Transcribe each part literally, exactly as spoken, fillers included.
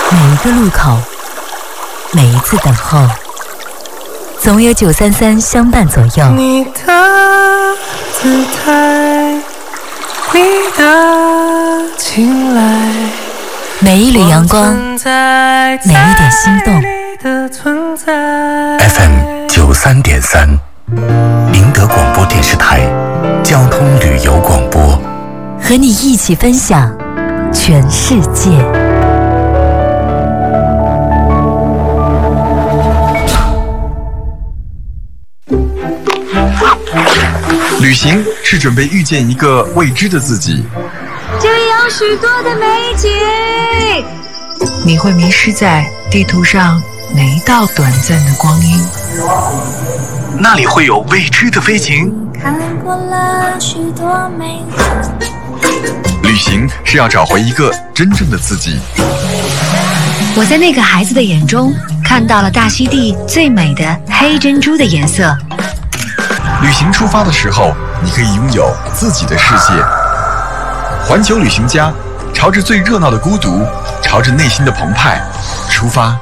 每一个路口，每一次等候，总有九三三相伴左右。 你的姿态，你的青睐， 每一缕阳光，每一点心动。 F M 九三点三，宁德广播电视台交通旅游广播， 和你一起分享全世界。 旅行是准备遇见一个未知的自己， 这里有许多的美景， 你会迷失在地图上每一道短暂的光阴， 那里会有未知的飞行。 看过了许多美景， 旅行是要找回一个真正的自己。 我在那个孩子的眼中看到了大溪地最美的黑珍珠的颜色。 旅行出发的时候，你可以拥有自己的世界。环球旅行家，朝着最热闹的孤独，朝着内心的澎湃出发。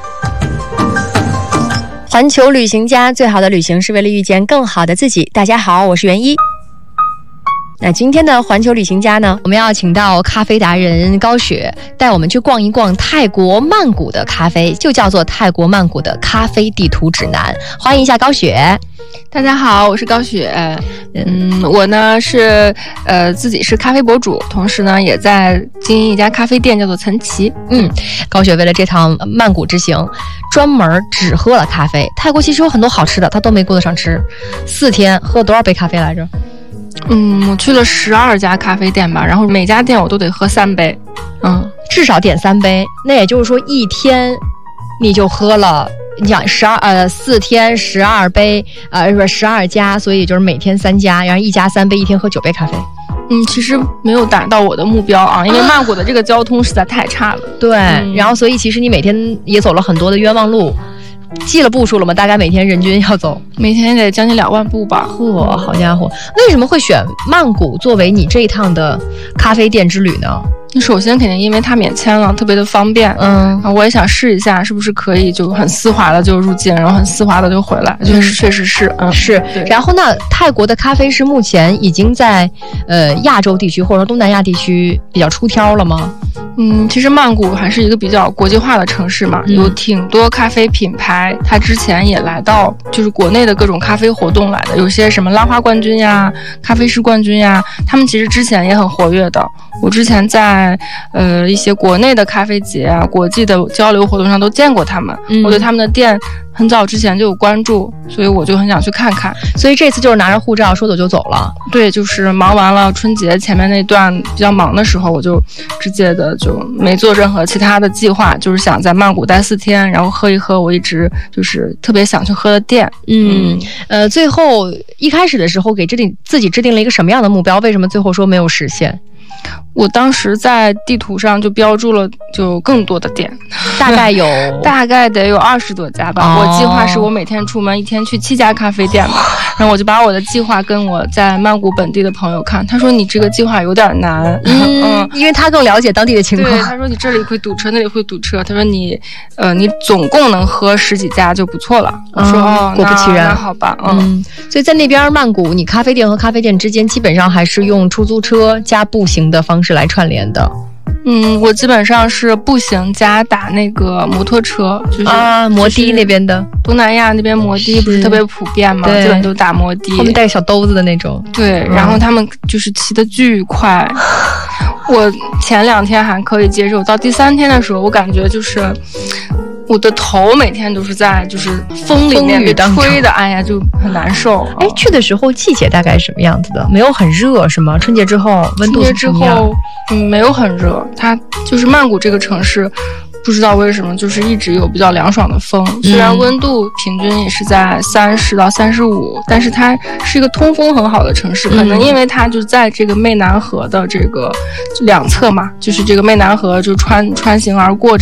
环球旅行家，最好的旅行是为了遇见更好的自己。大家好，我是袁一。那今天的环球旅行家呢，我们要请到咖啡达人高雪，带我们去逛一逛泰国曼谷的咖啡，就叫做泰国曼谷的咖啡地图指南。欢迎一下高雪。 大家好，我是高雪。嗯，我呢是呃自己是咖啡博主，同时呢也在经营一家咖啡店，叫做岑奇。 嗯，高雪为了这趟曼谷之行，专门只喝了咖啡。泰国其实有很多好吃的，他都没顾得上吃。四天喝了多少杯咖啡来着？ 嗯，我去了十二家咖啡店吧，然后每家店我都得喝三杯。嗯， 至少点三杯。那也就是说一天你就喝了。你想十二呃四天十二杯呃不是十二家，所以就是每天三家，然后一家三杯，一天喝九杯咖啡。 嗯，其实没有达到我的目标啊，因为曼谷的这个交通实在太差了。 对、 嗯， 然后所以其实你每天也走了很多的冤枉路。记了步数了吗？大概每天人均要走， 每天得将近两万步吧。 呵，好家伙！为什么会选曼谷作为你这一趟的咖啡店之旅呢？ 首先肯定因为它免签了，特别的方便。嗯，我也想试一下是不是可以就很丝滑的就入境，然后很丝滑的就回来。嗯、就是确实是，嗯， 是。然后呢，泰国的咖啡是目前已经在呃亚洲地区或者说东南亚地区比较出挑了吗？ 嗯，其实曼谷还是一个比较国际化的城市嘛，嗯、有挺多咖啡品牌，它之前也来到就是国内的各种咖啡活动来的，有些什么拉花冠军呀、咖啡师冠军呀，他们其实之前也很活跃的。我之前在呃一些国内的咖啡节啊、国际的交流活动上都见过他们，嗯、我对他们的店很早之前就有关注，所以我就很想去看看。 所以这次就是拿着护照说走就走了。 对，就是忙完了春节前面那段比较忙的时候，我就直接的就没做任何其他的计划，就是想在曼谷待四天，然后喝一喝我一直就是特别想去喝的店。 嗯，嗯呃，最后一开始的时候给制定自己制定了一个什么样的目标？为什么最后说没有实现？ 我当时在地图上就标注了就更多的店， 大概有大概得有二十多家吧。哦、我计划是我每天出门一天去七家咖啡店吧，然后我就把我的计划跟我在曼谷本地的朋友看，他说你这个计划有点难， 嗯，嗯因为他更了解当地的情况。 对，他说你这里会堵车，那里会堵车，他说你呃你总共能喝十几家就不错了。我说哦， 果不其然， 那好吧，嗯。 嗯所以在那边曼谷，你咖啡店和咖啡店之间基本上还是用出租车加步行的方式来串联的。 嗯，我基本上是步行加打那个摩托车，就是啊，摩的那边的， 东南亚那边摩的不是特别普遍吗？基本都打摩的， 后面带个小兜子的那种。 对，嗯、然后他们就是骑得巨快，我前两天还可以接受，到第三天的时候，我感觉就是我的头每天都是在就是风里面被吹的，哎呀，就很难受。 哎，去的时候季节大概是什么样子的？没有很热是吗？春节之后温度是什么样？春节之后，嗯，没有很热。它就是曼谷这个城市，不知道为什么就是一直有比较凉爽的风，虽然温度平均也是在三十到三十五，但是它是一个通风很好的城市。可能因为它就在这个湄南河的这个两侧嘛，就是这个湄南河就穿穿行而过。